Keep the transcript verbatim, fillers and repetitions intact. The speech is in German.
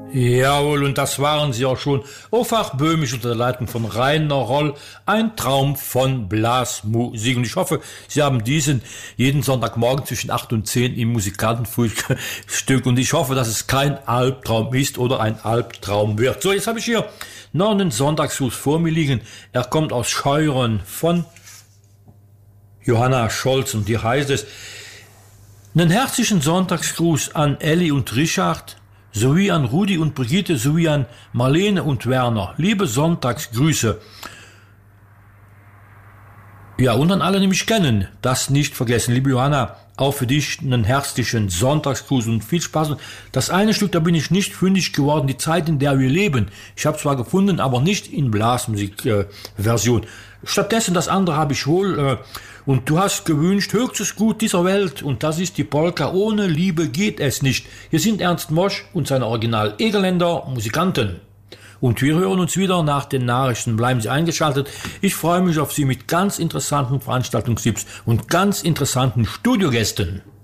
Jawohl, und das waren sie auch schon. Ofach Böhmisch unter der Leitung von Rainer Roll. Ein Traum von Blasmusik. Und ich hoffe, Sie haben diesen jeden Sonntagmorgen zwischen acht und zehn im Musikantenfrühstück. Und ich hoffe, dass es kein Albtraum ist oder ein Albtraum wird. So, jetzt habe ich hier noch einen Sonntagsgruß vor mir liegen. Er kommt aus Scheuren von Johanna Scholz. Und hier heißt es: Einen herzlichen Sonntagsgruß an Elli und Richard, sowie an Rudi und Brigitte, sowie an Marlene und Werner. Liebe Sonntagsgrüße. Ja, und an alle, die mich kennen, das nicht vergessen. Liebe Johanna, auch für dich einen herzlichen Sonntagsgruß und viel Spaß. Das eine Stück, da bin ich nicht fündig geworden, die Zeit, in der wir leben. Ich habe zwar gefunden, aber nicht in Blasmusik-Version. Äh, Stattdessen das andere habe ich wohl. Äh, und du hast gewünscht, höchstes Gut dieser Welt. Und das ist die Polka. Ohne Liebe geht es nicht. Hier sind Ernst Mosch und seine Original Egerländer Musikanten. Und wir hören uns wieder nach den Nachrichten. Bleiben Sie eingeschaltet. Ich freue mich auf Sie mit ganz interessanten Veranstaltungstipps und ganz interessanten Studiogästen.